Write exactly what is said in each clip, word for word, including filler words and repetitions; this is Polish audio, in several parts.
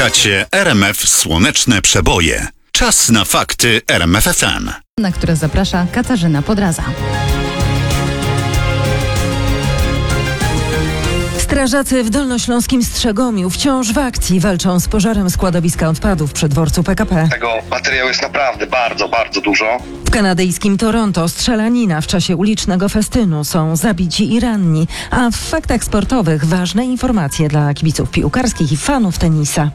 Słuchacie R M F Słoneczne Przeboje. Czas na fakty R M F F M. Na które zaprasza Katarzyna Podraza. Strażacy w dolnośląskim Strzegomiu wciąż w akcji walczą z pożarem składowiska odpadów przy dworcu P K P. Tego materiału jest naprawdę bardzo, bardzo dużo. W kanadyjskim Toronto strzelanina w czasie ulicznego festynu, są zabici i ranni, a w faktach sportowych ważne informacje dla kibiców piłkarskich i fanów tenisa.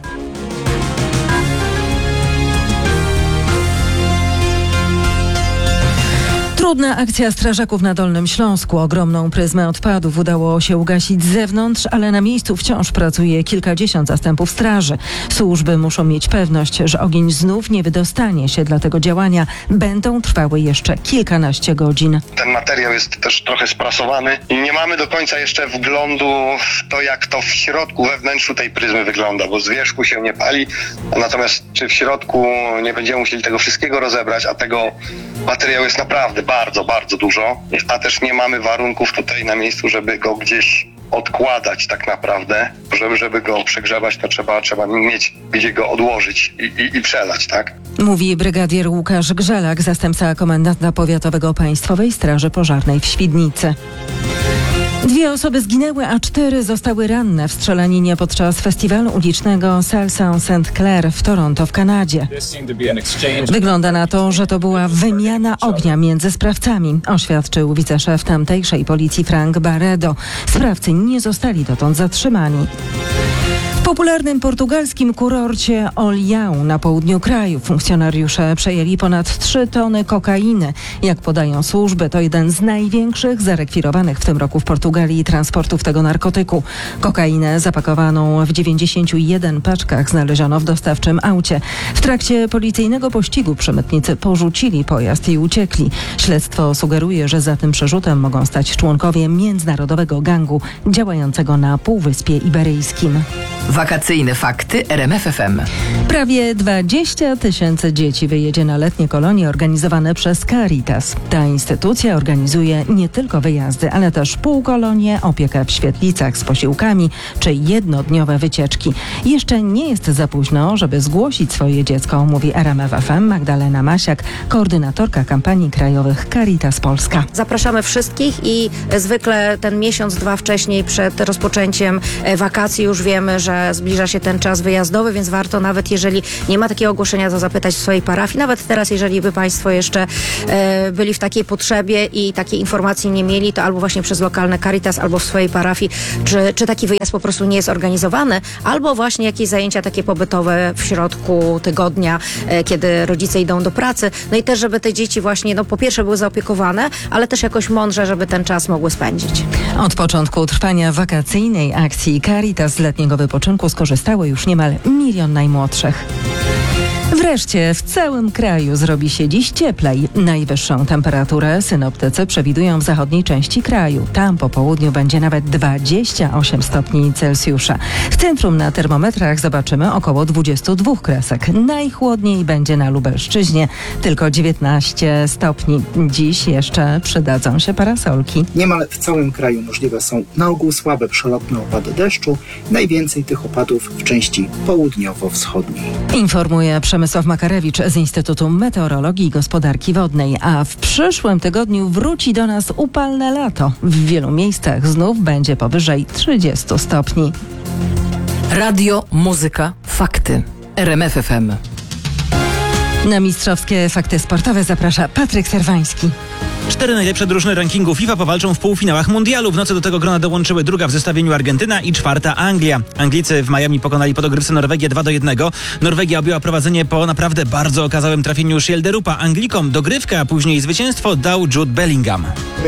Trudna akcja strażaków na Dolnym Śląsku. Ogromną pryzmę odpadów udało się ugasić z zewnątrz, ale na miejscu wciąż pracuje kilkadziesiąt zastępów straży. Służby muszą mieć pewność, że ogień znów nie wydostanie się, dlatego działania będą trwały jeszcze kilkanaście godzin. Ten materiał jest też trochę sprasowany i nie mamy do końca jeszcze wglądu w to, jak to w środku, we wnętrzu tej pryzmy wygląda, bo z wierzchu się nie pali, natomiast czy w środku nie będziemy musieli tego wszystkiego rozebrać, a tego materiału jest naprawdę bardzo, bardzo dużo, a też nie mamy warunków tutaj na miejscu, żeby go gdzieś odkładać tak naprawdę. Żeby, żeby go przegrzewać, to trzeba, trzeba mieć gdzie go odłożyć i, i, i przelać, tak? Mówi brygadier Łukasz Grzelak, zastępca komendanta powiatowego Państwowej Straży Pożarnej w Świdnicy. Dwie osoby zginęły, a cztery zostały ranne w strzelaninie podczas festiwalu ulicznego Salsa Saint Clair w Toronto w Kanadzie. Wygląda na to, że to była wymiana ognia między sprawcami, oświadczył wiceszef tamtejszej policji Frank Barredo. Sprawcy nie zostali dotąd zatrzymani. W popularnym portugalskim kurorcie Olhão na południu kraju funkcjonariusze przejęli ponad trzy tony kokainy. Jak podają służby, to jeden z największych zarekwirowanych w tym roku w Portugalii transportów tego narkotyku. Kokainę zapakowaną w dziewięćdziesięciu jeden paczkach znaleziono w dostawczym aucie. W trakcie policyjnego pościgu przemytnicy porzucili pojazd i uciekli. Śledztwo sugeruje, że za tym przerzutem mogą stać członkowie międzynarodowego gangu działającego na Półwyspie Iberyjskim. Wakacyjne fakty R M F F M. Prawie dwadzieścia tysięcy dzieci wyjedzie na letnie kolonie organizowane przez Caritas. Ta instytucja organizuje nie tylko wyjazdy, ale też półkolonie, opiekę w świetlicach z posiłkami czy jednodniowe wycieczki. Jeszcze nie jest za późno, żeby zgłosić swoje dziecko, mówi R M F F M Magdalena Masiak, koordynatorka kampanii krajowych Caritas Polska. Zapraszamy wszystkich i zwykle ten miesiąc, dwa wcześniej przed rozpoczęciem wakacji już wiemy, że zbliża się ten czas wyjazdowy, więc warto nawet jeżeli nie ma takiego ogłoszenia, to zapytać w swojej parafii. Nawet teraz, jeżeli by Państwo jeszcze e, byli w takiej potrzebie i takiej informacji nie mieli, to albo właśnie przez lokalne Caritas, albo w swojej parafii, czy, czy taki wyjazd po prostu nie jest organizowany, albo właśnie jakieś zajęcia takie pobytowe w środku tygodnia, e, kiedy rodzice idą do pracy. No i też, żeby te dzieci właśnie, no po pierwsze były zaopiekowane, ale też jakoś mądrze, żeby ten czas mogły spędzić. Od początku trwania wakacyjnej akcji Caritas z letniego wypoczynku skorzystało już niemal milion najmłodszych. Wreszcie w całym kraju zrobi się dziś cieplej. Najwyższą temperaturę synoptycy przewidują w zachodniej części kraju. Tam po południu będzie nawet dwadzieścia osiem stopni Celsjusza. W centrum na termometrach zobaczymy około dwadzieścia dwa kresek. Najchłodniej będzie na Lubelszczyźnie, tylko dziewiętnaście stopni. Dziś jeszcze przydadzą się parasolki. Niemal w całym kraju możliwe są na ogół słabe przelotne opady deszczu. Najwięcej tych opadów w części południowo-wschodniej. Informuje Przemysław Makarewicz z Instytutu Meteorologii i Gospodarki Wodnej, a w przyszłym tygodniu wróci do nas upalne lato. W wielu miejscach znów będzie powyżej trzydziestu stopni. Radio, muzyka, fakty. R M F F M. Na mistrzowskie fakty sportowe zaprasza Patryk Serwański. Cztery najlepsze drużyny rankingu FIFA powalczą w półfinałach mundialu. W nocy do tego grona dołączyły druga w zestawieniu Argentyna i czwarta Anglia. Anglicy w Miami pokonali po dogrywce Norwegię dwa do jednego. Norwegia objęła prowadzenie po naprawdę bardzo okazałym trafieniu Schjelderupa. Anglikom dogrywkę, a później zwycięstwo dał Jude Bellingham.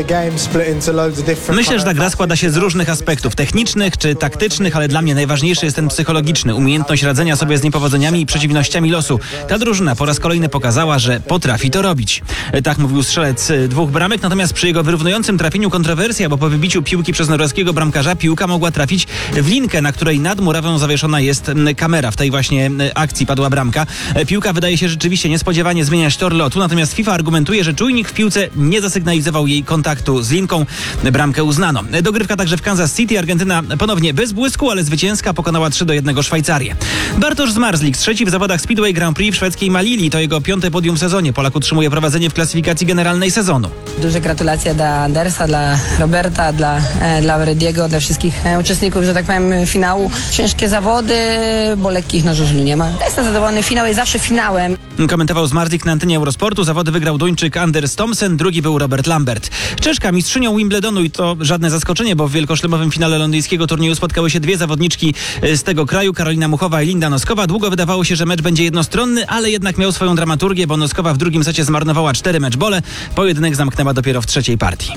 Myślę, że ta gra składa się z różnych aspektów, technicznych czy taktycznych, ale dla mnie najważniejszy jest ten psychologiczny, umiejętność radzenia sobie z niepowodzeniami i przeciwnościami losu. Ta drużyna po raz kolejny pokazała, że potrafi to robić. Tak mówił strzelec dwóch dwóch bramek, natomiast przy jego wyrównującym trafieniu kontrowersja, bo po wybiciu piłki przez norweskiego bramkarza piłka mogła trafić w linkę, na której nad murawą zawieszona jest kamera. W tej właśnie akcji padła bramka. Piłka wydaje się rzeczywiście niespodziewanie zmieniać tor lotu, natomiast FIFA argumentuje, że czujnik w piłce nie zasygnalizował jej kontaktu z linką. Bramkę uznano. Dogrywka także w Kansas City. Argentyna ponownie bez błysku, ale zwycięska pokonała trzy do jednego Szwajcarię. Bartosz Zmarzlik, trzeci w zawodach Speedway Grand Prix w szwedzkiej Malili. To jego piąte podium w sezonie. Polak utrzymuje prowadzenie w klasyfikacji generalnej sezonu. Duże gratulacje dla Andersa, dla Roberta, dla, e, dla Rediego, dla wszystkich e, uczestników, że tak powiem, finału. Ciężkie zawody, bo lekkich na żużlu nie ma. Jestem zadowolony, finał jest zawsze finałem. Komentował Zmarzlik na antenie Eurosportu. Zawody wygrał Duńczyk Anders Thomsen, drugi był Robert Lambert. Czeszka mistrzynią Wimbledonu i to żadne zaskoczenie, bo w wielkoszlemowym finale londyńskiego turnieju spotkały się dwie zawodniczki z tego kraju, Karolina Muchowa i Linda Noskowa. Długo wydawało się, że mecz będzie jednostronny, ale jednak miał swoją dramaturgię, bo Noskowa w drugim secie zmarnowała cztery meczbole. Pojedynek zamknęła dopiero w trzeciej partii.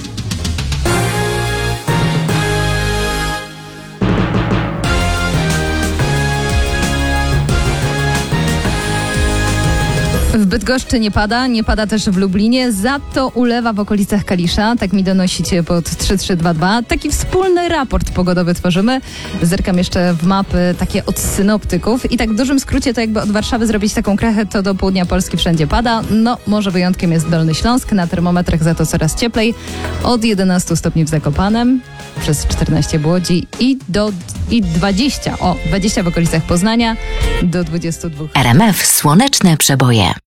W Bydgoszczy nie pada, nie pada też w Lublinie, za to ulewa w okolicach Kalisza, tak mi donosicie pod trzy trzy dwa dwa. Taki wspólny raport pogodowy tworzymy. Zerkam jeszcze w mapy takie od synoptyków i tak w dużym skrócie to jakby od Warszawy zrobić taką krechę, to do południa Polski wszędzie pada. No, może wyjątkiem jest Dolny Śląsk, na termometrach za to coraz cieplej. Od jedenastu stopni w Zakopanem, przez czternaście w Łodzi i do i dwadzieścia, o, dwadzieścia w okolicach Poznania, do dwudziestu dwóch. R M F Słoneczne Przeboje.